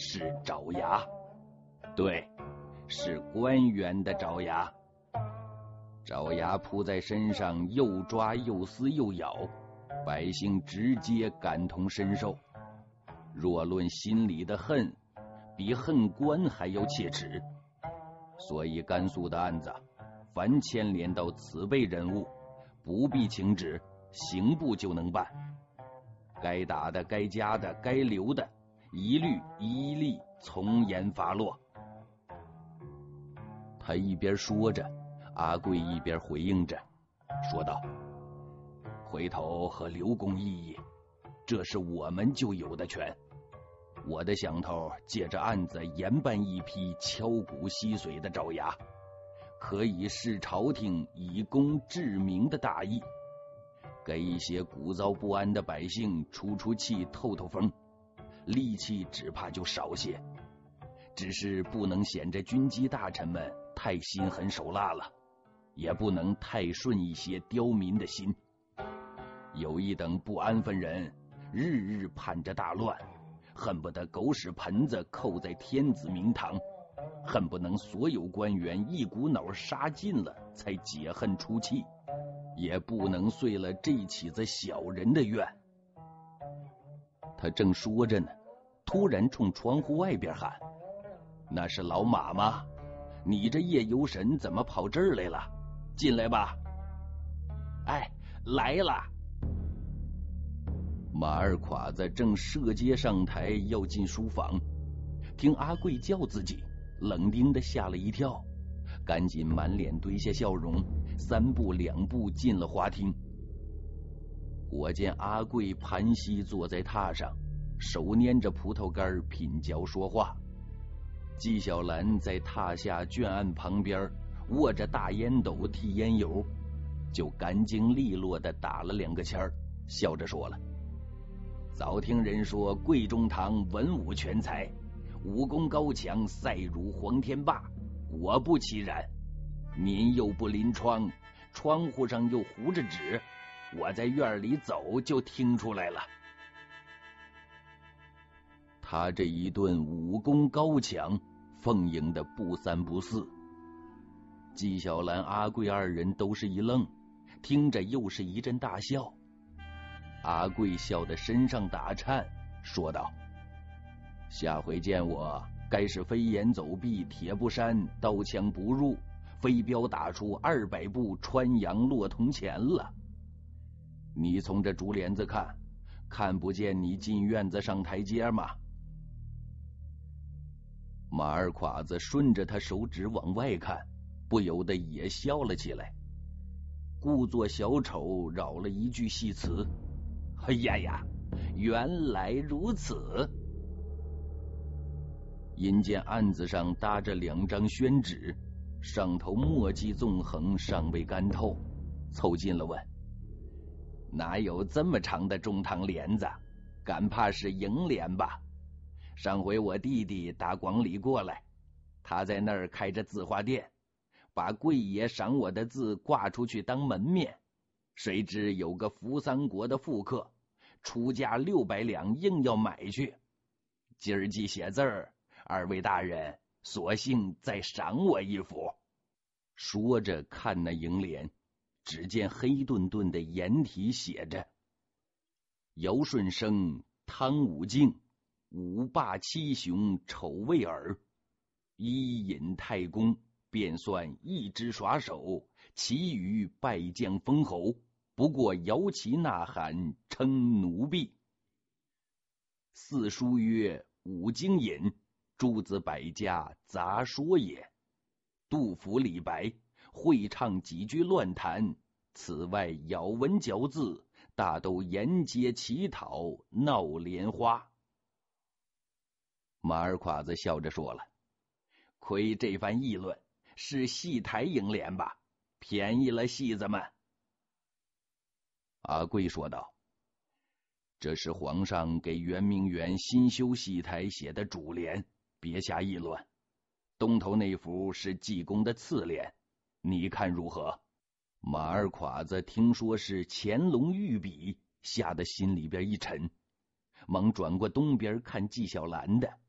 是爪牙，对，是官员的爪牙。爪牙扑在身上，又抓又撕又咬，百姓直接感同身受。若论心里的恨，比恨官还要切齿。所以甘肃的案子，凡牵连到此辈人物，不必请旨，刑部就能办。该打的、该加的、该留的，一律一例从严发落。他一边说着，阿贵一边回应着，说道：回头和刘公议议，这是我们就有的权。我的想头，借着案子严办一批敲骨吸髓的爪牙，可以示朝廷以公治民的大义，给一些鼓噪不安的百姓出出气、透透风，戾气只怕就少些。只是不能显着军机大臣们太心狠手辣了，也不能太顺一些刁民的心。有一等不安分人，日日盼着大乱，恨不得狗屎盆子扣在天子明堂，恨不能所有官员一股脑杀尽了才解恨出气，也不能遂了这起子小人的愿。他正说着呢，突然冲窗户外边喊：那是老马吗？你这夜游神怎么跑这儿来了？进来吧。哎，来了。马二侉子正射阶上台要进书房，听阿贵叫自己，冷丁的吓了一跳，赶紧满脸堆下笑容，三步两步进了花厅。我见阿贵盘膝坐在榻上，手捏着葡萄干品嚼说话。纪晓岚在榻下卷案旁边握着大烟斗剔烟油，就干净利落地打了2个签儿，笑着说了：早听人说贵中堂文武全才，武功高强，赛如黄天霸，果不其然。您又不临窗，窗户上又糊着纸，我在院里走就听出来了。他这一顿武功高强奉迎的不三不四。纪晓岚、阿贵二人都是一愣，听着又是一阵大笑。阿贵笑得身上打颤，说道：下回见我，该是飞檐走壁，铁布衫，刀枪不入，飞镖打出200步，穿杨落铜钱了。你从这竹帘子看不见你进院子上台阶吗？马二侉子顺着他手指往外看，不由得也笑了起来，故作小丑扰了一句戏词：哎呀呀，原来如此。因见案子上搭着2张宣纸，上头墨迹纵横，尚未干透，凑近了问：哪有这么长的中堂帘子？敢怕是楹联吧？上回我弟弟打广里过来，他在那儿开着字画店，把贵爷赏我的字挂出去当门面，谁知有个扶桑国的富客出价600两，硬要买去。今儿既写字儿，二位大人索性再赏我一幅。说着看那楹联，只见黑顿顿的颜体写着：尧舜生，汤武敬，五霸七雄丑未尔，伊尹太公，便算一枝耍手，其余败将封侯，不过摇旗呐喊，称奴婢。四书曰：五经引，诸子百家杂说也。杜甫、李白会唱几句乱弹，此外咬文嚼字，大都沿街乞讨，闹莲花。马二侉子笑着说了：亏这番议论是戏台楹联吧，便宜了戏子们。阿贵说道：这是皇上给圆明园新修戏台写的主联，别瞎议论。东头那幅是济公的次联，你看如何？马二侉子听说是乾隆御笔，吓得心里边一沉，忙转过东边看纪晓岚的，